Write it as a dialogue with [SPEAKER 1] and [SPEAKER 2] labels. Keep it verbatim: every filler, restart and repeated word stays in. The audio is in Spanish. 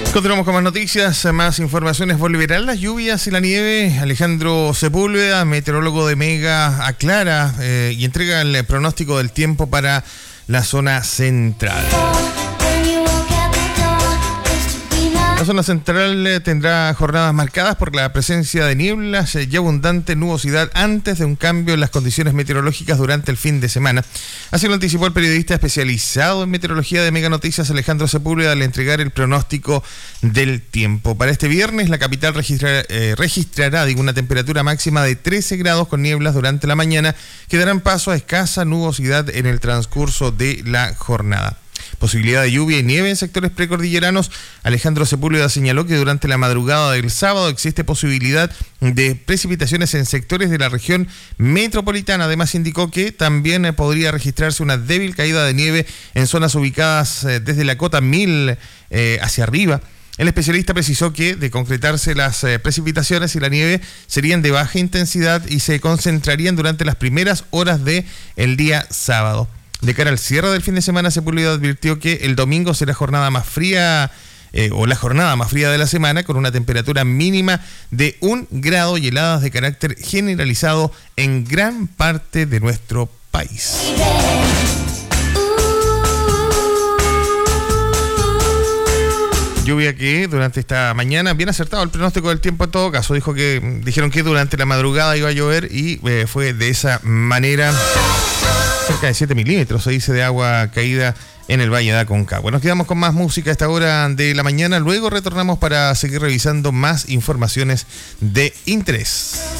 [SPEAKER 1] Continuamos con más noticias, más informaciones. Volverán las lluvias y la nieve. Alejandro Sepúlveda, meteorólogo de Mega, aclara eh, y entrega el pronóstico del tiempo para la zona central. La zona central tendrá jornadas marcadas por la presencia de nieblas y abundante nubosidad antes de un cambio en las condiciones meteorológicas durante el fin de semana. Así lo anticipó el periodista especializado en meteorología de Mega Noticias, Alejandro Sepúlveda, al entregar el pronóstico del tiempo. Para este viernes, la capital registra, eh, registrará digo, una temperatura máxima de trece grados con nieblas durante la mañana, que darán paso a escasa nubosidad en el transcurso de la jornada. Posibilidad de lluvia y nieve en sectores precordilleranos. Alejandro Sepúlveda señaló que durante la madrugada del sábado existe posibilidad de precipitaciones en sectores de la región metropolitana. Además, indicó que también podría registrarse una débil caída de nieve en zonas ubicadas desde la cota mil eh, hacia arriba. El especialista precisó que, de concretarse las eh, precipitaciones y la nieve, serían de baja intensidad y se concentrarían durante las primeras horas del día sábado. De cara al cierre del fin de semana, Sepúlveda advirtió que el domingo será jornada más fría eh, o la jornada más fría de la semana, con una temperatura mínima de un grado y heladas de carácter generalizado en gran parte de nuestro país. Lluvia que durante esta mañana, bien acertado el pronóstico del tiempo en todo caso, dijo que dijeron que durante la madrugada iba a llover y eh, fue de esa manera. Cerca de siete milímetros se dice de agua caída en el Valle de Aconcagua. Nos quedamos con más música a esta hora de la mañana, luego retornamos para seguir revisando más informaciones de interés.